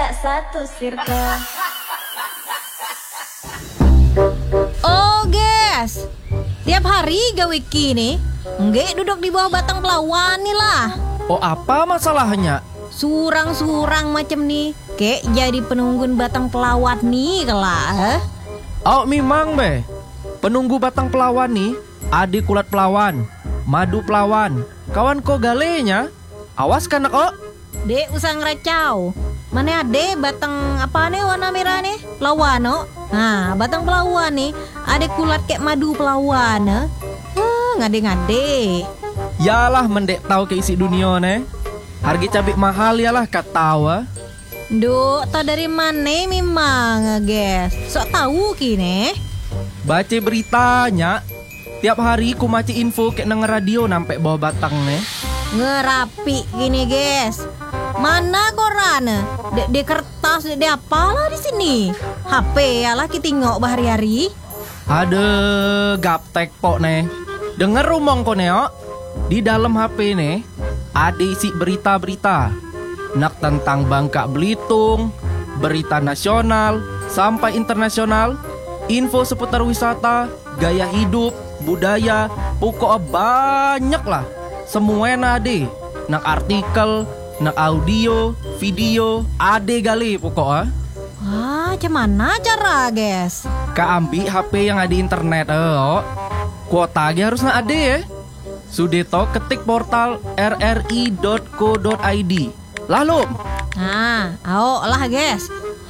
tidak satu circle. Oh guys, tiap hari gawe kini nggak duduk di bawah batang pelawan nih lah. Oh, apa masalahnya? Surang-surang macam nih, kayak jadi penunggun batang pelawat nih kelak. Oh, memang be. Penunggu batang pelawan nih, adik kulat pelawan, madu pelawan, kawan ko galenya. Awas kan kok. Dek usah ngeracau. Mana ade batang apa nih warna merah nih? Pelawan no. Nah, batang pelawan nih, ade kulat kayak madu pelawan. Ngade-ngade. Yalah mendek tahu ke isi dunia nih. Harga cabai mahal yalah katawa. Duh, tau dari mana memang guys. Sok tahu kini. Baca beritanya. Tiap hari ku maci info kayak nang radio nampak bawah batang nih. Ngerapi gini guys. Mana koran? Di kertas, di apalah di sini. HP ya lah kita tengok bahari-hari. Ada gaptek pok nih. Dengar rumong ko neo. Di dalam HP nih ada isi berita-berita. Nak tentang Bangka Belitung, berita nasional sampai internasional, info seputar wisata, gaya hidup, budaya, pokok banyak lah. Semua ada. Nak artikel, nak audio, video, ade gali pokoknya. Wah, cuman cara guys? Ka ambil HP yang ada internet, kuota harus nak ada ya. Sudeto ketik portal rri.co.id. Lalu. Nah, lah guys.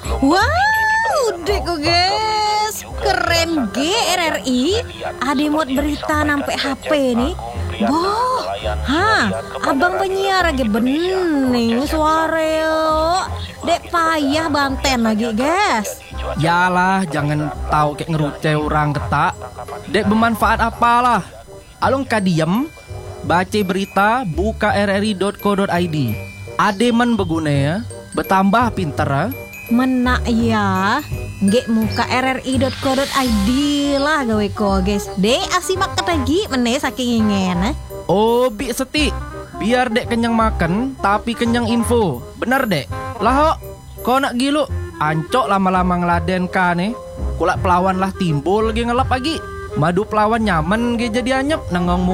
Wow, deko guys. Keren RRI. Ada muat berita nampak HP nih. Boh, abang penyiar lagi bening suara yo. Dek payah banten lagi guys. Yalah, jangan tahu kayak ngeruceh orang ketak. Dek bermanfaat apalah. Alung kadiem, baca berita, buka rri.co.id. Ademan beguna ya, bertambah pinter ya. Menak ya, nggak muka rri.co.id lah gawe ko guys. Dek asimak lagi meneh saking ingin. Oh, bi seti. Biar dek kenyang makan, tapi kenyang info. Benar dek. Lah kok nak gilu? Ancok lama-lama ngeladen ka nih. Kulak pelawan lah timbul lagi ngelap lagi. Madu pelawan nyaman ge jadi anyep nangong